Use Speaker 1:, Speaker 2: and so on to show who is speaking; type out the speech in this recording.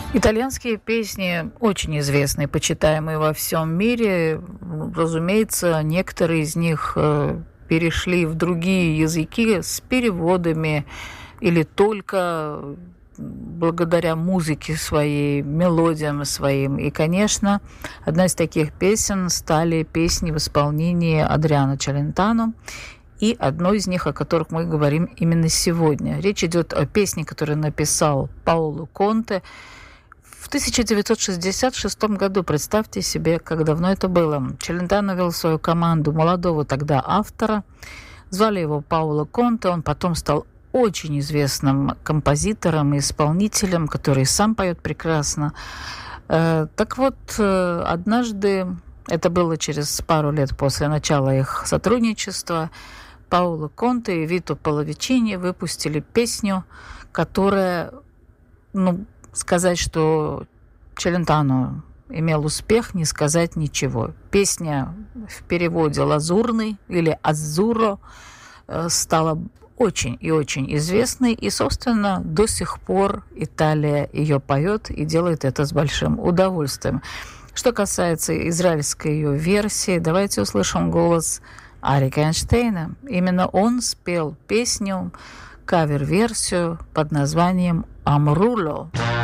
Speaker 1: Итальянские песни очень известны, почитаемые во всем мире. Разумеется, некоторые из них перешли в другие языки с переводами или только благодаря музыке своей, мелодиям своим. И, конечно, одна из таких песен стали песни в исполнении Адриано Челентано. И одной из них, о которых мы говорим именно сегодня. Речь идет о песне, которую написал Паоло Конте в 1966 году. Представьте себе, как давно это было. Челентано вел свою команду молодого тогда автора. Звали его Паоло Конте. Он потом стал очень известным композитором и исполнителем, который сам поет прекрасно. Так вот, однажды, это было через пару лет после начала их сотрудничества, Паоло Конте и Вито Половичини выпустили песню, которая, сказать, что Челентано имел успех, не сказать ничего. Песня в переводе «Лазурный» или «Азуро» стала очень и очень известной, и, собственно, до сих пор Италия ее поет и делает это с большим удовольствием. Что касается израильской ее версии, давайте услышим голос Арика Эйнштейна. Именно он спел песню, кавер-версию под названием «Амруло».